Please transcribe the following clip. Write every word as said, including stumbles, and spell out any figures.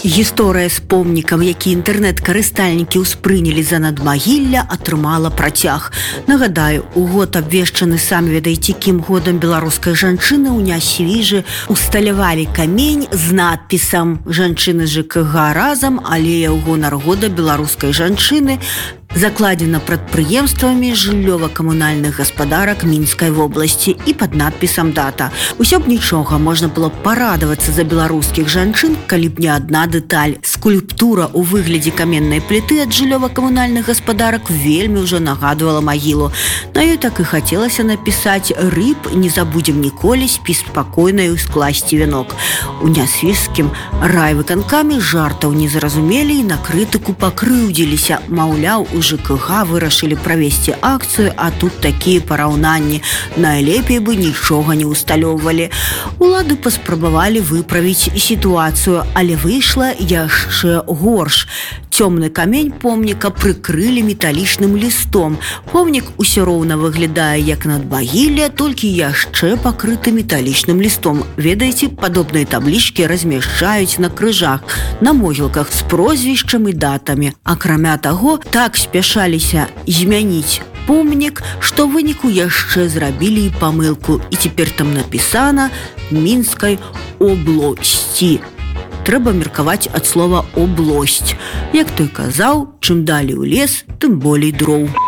Гісторыя з помнікам, які інтэрнэт-карыстальнікі ўспрынялі за надмагілля, атрымала працяг. Нагадаю, у год абвешчаны самі ведаеце кім годам беларускай жанчыны ў Нясвіжы усталявалі камень з надпісам «Жанчыны ЖКГ разам, алея ў гонар года беларускай жанчыны», закладзена прадпрыемствамі жыллёва-камунальных гаспадарак Мінскай вобласці і пад надпісам дата. Усё б нічога, можна было б парадавацца за беларускіх жанчын, калі б не адна дэталь. Скульптура ў выглядзе каменнай пліты ад жыллёва-камунальных гаспадарак вельмі ўжо нагадвала магілу. На ёй так і хацелася напісаць «Рыб, не забудзем ніколі, спі спакойна і скласці вянок». У Нясвіжскім райвыканкаме жартаў не зразумелі і на крытыку пакрыўдзіліся, маўляў, у ЖКГ вырашылі правесці акцыю, а тут такія параўнанні. Найлепей бы нічога не усталёввалі. Улады паспрабавалі выправіць сітуацыю, але выйшла яшчэ горш. Цёмны камень помніка прыкрылі металічным лістом. Помнік усё роўна выглядае як надмагілле, толькі яшчэ пакрыты металічным лістом. Ведаеце, падобныя таблічкі размяшчаюць на крыжах, на могілках з прозвішчам і датамі. Акрамя таго, так спяшаліся змяніць помнік, што ў выніку яшчэ зрабілі і памылку, і цяпер там напісана «Мінскай обласці». Трэба меркаваць ад слова «обласць». Як той казаў, чым далей у лес, тым болей дроў.